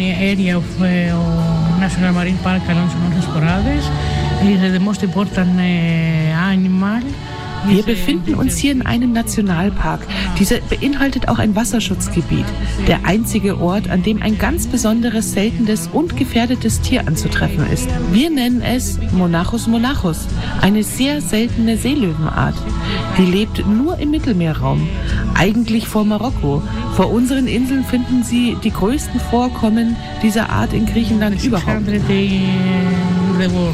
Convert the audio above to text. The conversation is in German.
area of National Marine Park Alonso Norte Sporades is the most important animal. Wir befinden uns hier in einem Nationalpark. Dieser beinhaltet auch ein Wasserschutzgebiet. Der einzige Ort, an dem ein ganz besonderes, seltenes und gefährdetes Tier anzutreffen ist. Wir nennen es Monachus monachus, eine sehr seltene Seelöwenart. Die lebt nur im Mittelmeerraum, eigentlich vor Marokko. Vor unseren Inseln finden Sie die größten Vorkommen dieser Art in Griechenland überhaupt.